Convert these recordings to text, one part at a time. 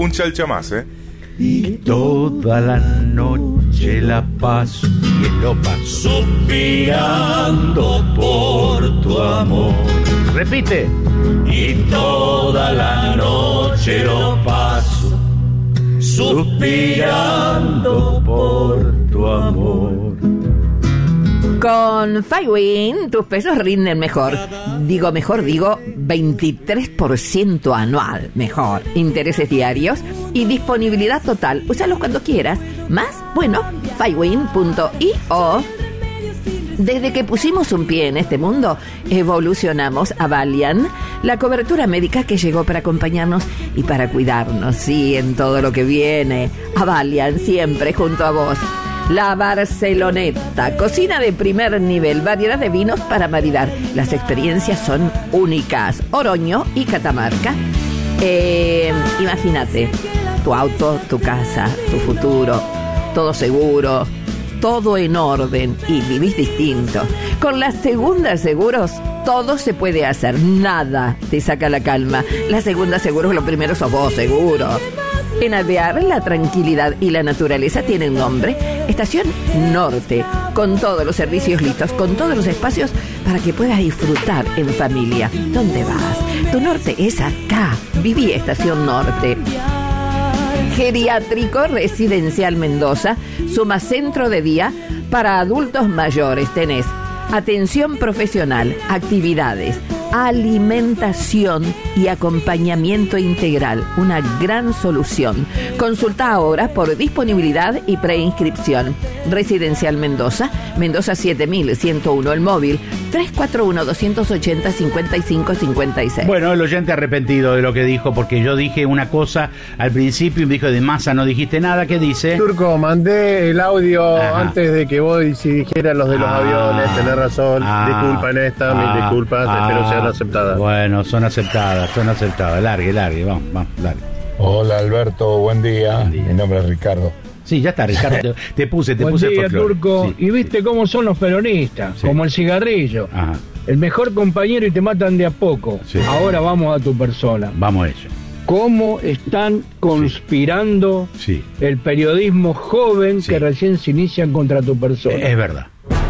Un chalcha más, Y toda la noche la paso, y lo paso suspirando por tu amor. Repite. Y toda la noche lo paso suspirando por tu amor. Con Fywin, tus pesos rinden mejor. Digo 23% anual. Mejor. Intereses diarios y disponibilidad total. Úsalos cuando quieras. Más, bueno, Fywin.io. Desde que pusimos un pie en este mundo, evolucionamos a Valiant, la cobertura médica que llegó para acompañarnos y para cuidarnos, sí, en todo lo que viene. A Valiant, siempre junto a vos. La Barceloneta, cocina de primer nivel, variedad de vinos para maridar. Las experiencias son únicas. Oroño y Catamarca. Imagínate, tu auto, tu casa, tu futuro, todo seguro, todo en orden y vivís distinto. Con la Segunda Seguros, todo se puede hacer, nada te saca la calma. La Segunda Seguros, lo primero sos vos, seguro. En Alvear, la tranquilidad y la naturaleza tienen nombre. Estación Norte, con todos los servicios listos, con todos los espacios para que puedas disfrutar en familia. ¿Dónde vas? Tu norte es acá. Viví Estación Norte. Geriátrico Residencial Mendoza, suma centro de día para adultos mayores. Tenés atención profesional, actividades, alimentación y acompañamiento integral. Una gran solución. Consulta ahora por disponibilidad y preinscripción. Residencial Mendoza, Mendoza 7101, el móvil 341-280-5556. Bueno, el oyente arrepentido de lo que dijo, porque yo dije una cosa al principio y me dijo, de Massa no dijiste nada. ¿Qué dice? Turco, mandé el audio antes de que vos dijeras los de los aviones. Tenés razón. Disculpa en esta, mis disculpas, espero sean aceptadas. Bueno, son aceptadas. Largue, vamos, largue. Hola Alberto, buen día. Mi nombre es Ricardo. Sí, ya está, Ricardo. Te puse buen día, Turco. Sí. Y viste cómo son los peronistas, sí, como el cigarrillo. Ajá. El mejor compañero y te matan de a poco. Sí. Ahora vamos a tu persona. Vamos a ello. ¿Cómo están conspirando el periodismo joven que recién se inician contra tu persona? Es verdad.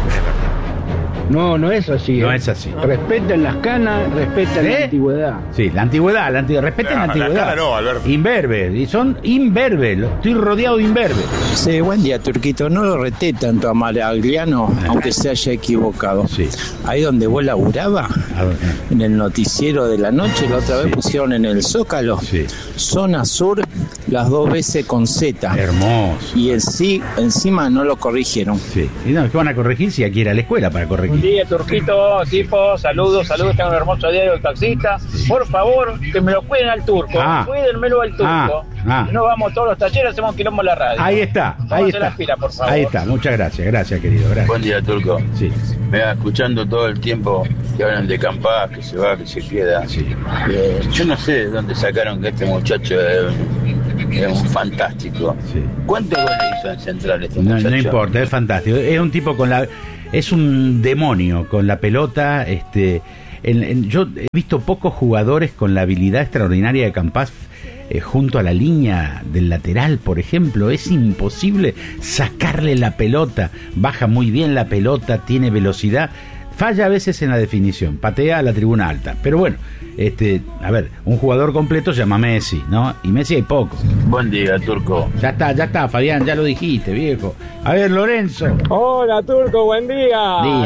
No es así. No es así. Respeten las canas, respeten la antigüedad. Sí, la antigüedad, respeten la antigüedad. La cana no, Alberto. Imberbes, y son imberbes. Estoy rodeado de imberbes. Sí, buen día, Turquito. No lo reté tanto a Maragliano, aunque se haya equivocado. Sí. Ahí donde vos laburaba, en el noticiero de la noche, la otra vez pusieron en el Zócalo, zona sur, las 2 veces con Z. Hermoso. Y encima no lo corrigieron. Sí. ¿Y no, qué van a corregir si hay que ir a la escuela para corregir? Buen día, Turquito, tipo, saludos, tengo un hermoso diario del taxista. Por favor, que me lo cuiden al Turco, cuídenmelo al Turco. No vamos todos los talleres, hacemos quilombo en la radio. Ahí está, las pilas, por favor. Ahí está, muchas gracias, querido, gracias. Buen día, Turco. Sí. Me va escuchando todo el tiempo que hablan de Campás, que se va, que se queda. Sí. Yo no sé de dónde sacaron que este muchacho es un fantástico. Sí. ¿Cuántos goles hizo en Central este muchacho? No importa, es fantástico. Es un tipo es un demonio con la pelota. Yo he visto pocos jugadores con la habilidad extraordinaria de Campás junto a la línea del lateral, por ejemplo. Es imposible sacarle la pelota. Baja muy bien la pelota, tiene velocidad. Falla a veces en la definición, patea a la tribuna alta. Pero bueno, a ver, un jugador completo se llama Messi, ¿no? Y Messi hay poco. Buen día, Turco. Ya está, Fabián, ya lo dijiste, viejo. A ver, Lorenzo. Hola, Turco, buen día.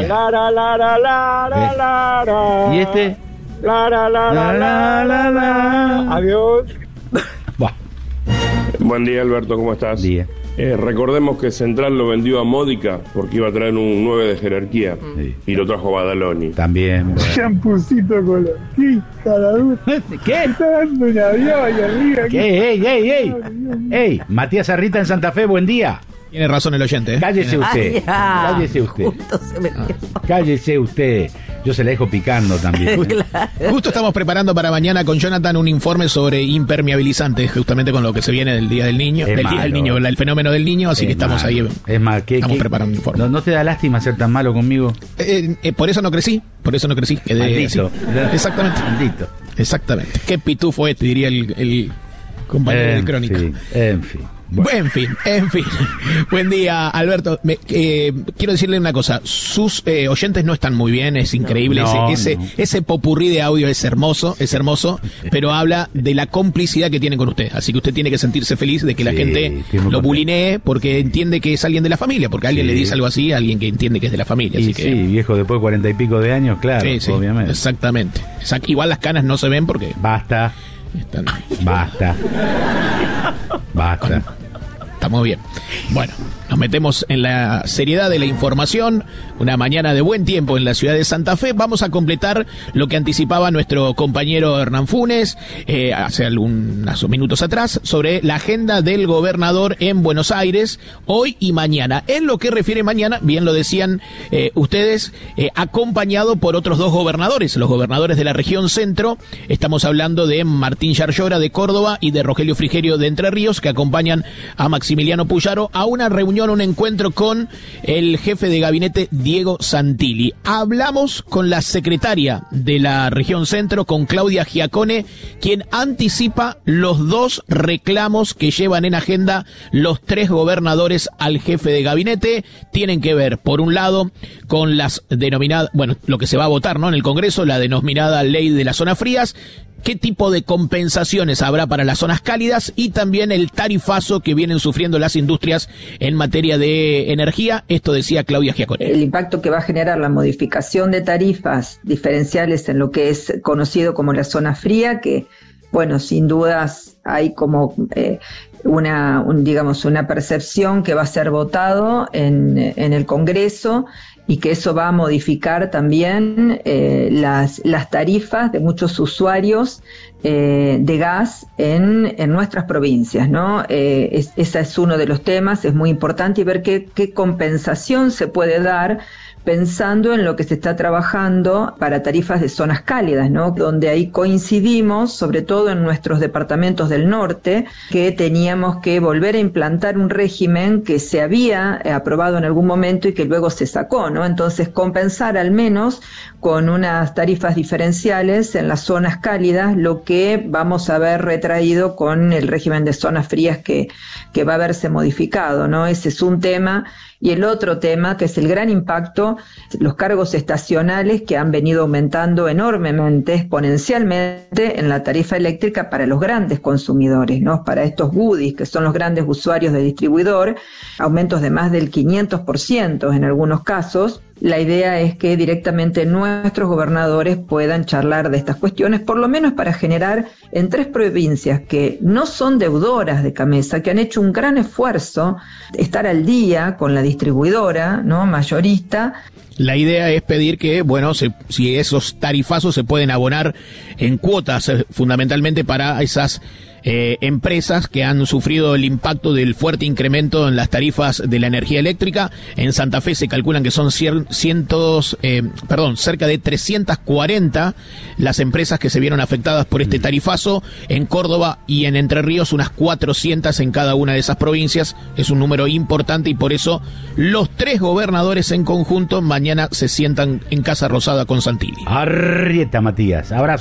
¿Y este? Adiós. Buen día, Alberto, ¿cómo estás? Día. Recordemos que Central lo vendió a Módica porque iba a traer un 9 de jerarquía y lo trajo Badaloni. También. Champucito colorista, la duda. ¿Qué? Está dando un avión ahí arriba. ¿Qué? ¡Ey! Matías Arrita en Santa Fe, buen día. Tiene razón el oyente. Cállese usted. Cállese usted. Yo se la dejo picando también. Justo estamos preparando para mañana con Jonathan un informe sobre impermeabilizantes, justamente con lo que se viene del Día del Niño, el fenómeno del niño, así que estamos ahí. Estamos preparando un informe. ¿No te da lástima ser tan malo conmigo? Por eso no crecí. Quedé maldito. Exactamente. Maldito. Exactamente. Qué pitufo diría el compañero de Crónica. En fin. Bueno. En fin. Buen día, Alberto. Quiero decirle una cosa. Sus oyentes no están muy bien, es increíble. Ese popurrí de audio es hermoso, pero habla de la complicidad que tienen con usted. Así que usted tiene que sentirse feliz de que la gente lo bulinee porque entiende que es alguien de la familia, porque alguien le dice algo así a alguien que entiende que es de la familia. Así que, viejo, después de 40 y pico de años, claro, obviamente. Exactamente. Igual las canas no se ven porque... Basta. Está muy bien. Bueno, nos metemos en la seriedad de la información. Una mañana de buen tiempo en la ciudad de Santa Fe. Vamos a completar lo que anticipaba nuestro compañero Hernán Funes hace unos minutos atrás sobre la agenda del gobernador en Buenos Aires hoy y mañana. En lo que refiere mañana, bien lo decían ustedes, acompañado por otros dos gobernadores, los gobernadores de la región centro. Estamos hablando de Martín Yarlora de Córdoba y de Rogelio Frigerio de Entre Ríos, que acompañan a Maximiliano Puyaro a una reunión, un encuentro con el jefe de gabinete Diego Santilli. Hablamos con la secretaria de la región centro, con Claudia Giacone, quien anticipa los dos reclamos que llevan en agenda los tres gobernadores al jefe de gabinete. Tienen que ver, por un lado, con las denominadas, lo que se va a votar, ¿no?, en el Congreso, la denominada ley de las zonas frías. ¿Qué tipo de compensaciones habrá para las zonas cálidas? Y también el tarifazo que vienen sufriendo las industrias en materia de energía. Esto decía Claudia Giacone. El impacto que va a generar la modificación de tarifas diferenciales en lo que es conocido como la zona fría, que, sin dudas hay como una percepción que va a ser votado en el Congreso, y que eso va a modificar también las tarifas de muchos usuarios de gas en nuestras provincias, ¿no? Ese es uno de los temas, es muy importante, y ver qué compensación se puede dar pensando en lo que se está trabajando para tarifas de zonas cálidas, ¿no?, donde ahí coincidimos, sobre todo en nuestros departamentos del norte, que teníamos que volver a implantar un régimen que se había aprobado en algún momento y que luego se sacó, ¿no? Entonces, compensar al menos con unas tarifas diferenciales en las zonas cálidas lo que vamos a ver retraído con el régimen de zonas frías que va a verse modificado, ¿no? Ese es un tema. Y el otro tema, que es el gran impacto, los cargos estacionales que han venido aumentando enormemente, exponencialmente en la tarifa eléctrica para los grandes consumidores, ¿no? Para estos goodies, que son los grandes usuarios de distribuidor, aumentos de más del 500% en algunos casos. La idea es que directamente nuestros gobernadores puedan charlar de estas cuestiones, por lo menos para generar en tres provincias que no son deudoras de Camesa, que han hecho un gran esfuerzo de estar al día con la distribuidora, ¿no?, mayorista. La idea es pedir que, si esos tarifazos se pueden abonar en cuotas, fundamentalmente para esas empresas que han sufrido el impacto del fuerte incremento en las tarifas de la energía eléctrica. En Santa Fe se calculan que son cerca de 340 las empresas que se vieron afectadas por este tarifazo. En Córdoba y en Entre Ríos unas 400 en cada una de esas provincias. Es un número importante y por eso los tres gobernadores en conjunto mañana se sientan en Casa Rosada con Santilli. Arrieta, Matías. Abrazo.